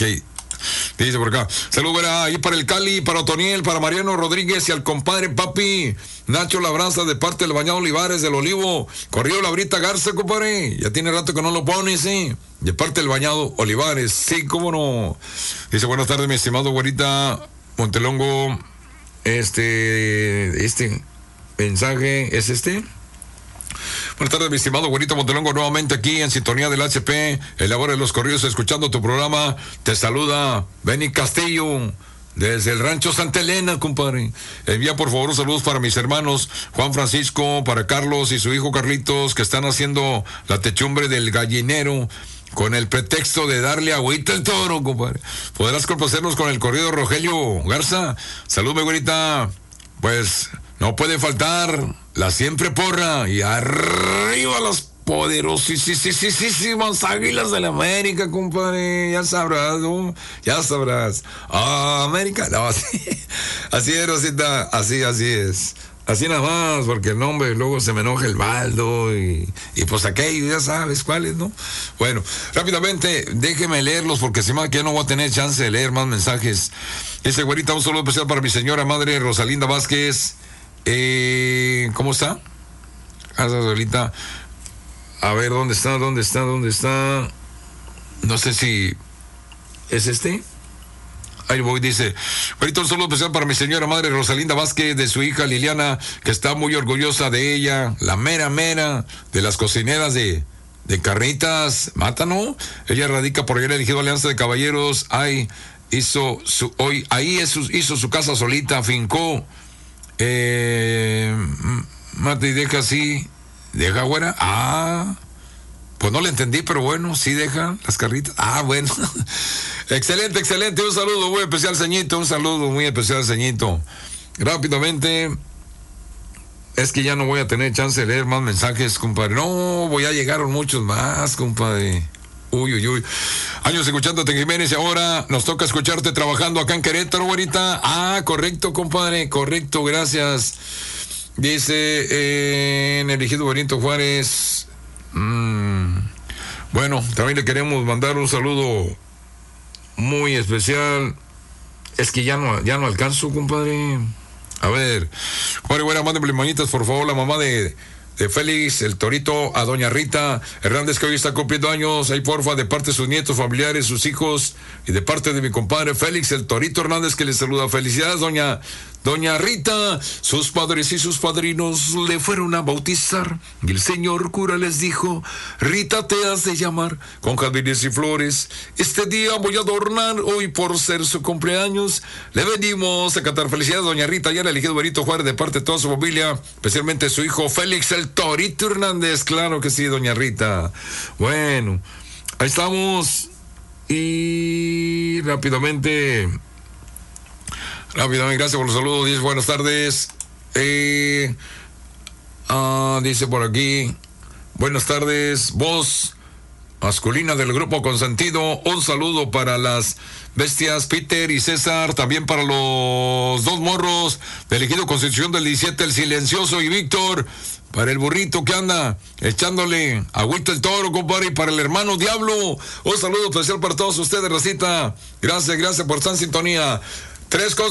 Ok. Dice por acá, saludos ahí para el Cali, para Otoniel, para Mariano Rodríguez y al compadre papi Nacho Labranza de parte del Bañado Olivares del Olivo, corrió la Brita Garza, compadre, ya tiene rato que no lo pone, sí, de parte del Bañado Olivares, sí, cómo no. Dice, buenas tardes, mi estimado güerita Montelongo, este mensaje es este. Buenas tardes, mi estimado güerito Montelongo, nuevamente aquí en sintonía del HP, en la hora de los corridos, escuchando tu programa. Te saluda Benny Castillo, desde el rancho Santa Elena, compadre. Envía por favor saludos para mis hermanos Juan Francisco, para Carlos y su hijo Carlitos, que están haciendo la techumbre del gallinero, con el pretexto de darle agüita al toro, compadre. ¿Podrás complacernos con el corrido Rogelio Garza? Salud, mi güerita. Pues no puede faltar la siempre porra y arriba las poderosísimas Águilas de la América, compadre. Ya sabrás, ¿no? Ya sabrás. América, no, así es, Rosita, así es. Así nada más, porque el nombre luego se me enoja el baldo y pues aquello, ya sabes cuáles, ¿no? Bueno, rápidamente, déjeme leerlos porque si más que ya no voy a tener chance de leer más mensajes. Ese güerita, un saludo especial para mi señora madre Rosalinda Vázquez. ¿Cómo está? Rosalita. A ver, ¿dónde está? No sé si es este. Ahí voy, dice, ahorita un saludo especial para mi señora madre Rosalinda Vázquez, de su hija Liliana, que está muy orgullosa de ella, la mera de las cocineras de carnitas, Mátano. Ella radica por allá elegido Alianza de Caballeros, ahí hizo su casa solita, afincó, mata y deja así, deja güera, pues no le entendí, pero bueno, sí deja las carritas. Bueno. Excelente. Un saludo muy especial, Ceñito. Rápidamente. Es que ya no voy a tener chance de leer más mensajes, compadre. No, ya llegaron muchos más, compadre. Uy. Años escuchándote, Jiménez, y ahora nos toca escucharte trabajando acá en Querétaro, güerita. Correcto, compadre. Correcto, gracias. Dice en el ejido Benito Juárez. Bueno, también le queremos mandar un saludo muy especial. Es que ya no alcanzo, compadre. A ver, compadre, buena, mándenme manitas, por favor, la mamá de Félix, el Torito, a doña Rita Hernández, que hoy está cumpliendo años. Ahí, porfa, de parte de sus nietos, familiares, sus hijos, y de parte de mi compadre Félix, el Torito Hernández, que le saluda. Felicidades, doña Rita. Sus padres y sus padrinos le fueron a bautizar, y el señor cura les dijo: Rita te has de llamar, con jardines y flores. Este día voy a adornar, hoy por ser su cumpleaños. Le venimos a cantar. Felicidades, doña Rita, ya le elegido Benito Juárez, de parte de toda su familia, especialmente su hijo Félix, el Torito Hernández. Claro que sí, doña Rita. Bueno, ahí estamos. Y rápidamente, gracias por los saludos. Dice, buenas tardes. Dice por aquí, buenas tardes, voz masculina del grupo Consentido. Un saludo para las bestias Peter y César, también para los dos morros del ejido Constitución del 17, el Silencioso y Víctor, para el burrito que anda echándole agüita el toro, compadre, y para el hermano Diablo. Un saludo especial para todos ustedes, racita. Gracias por estar en sintonía. 3 cosas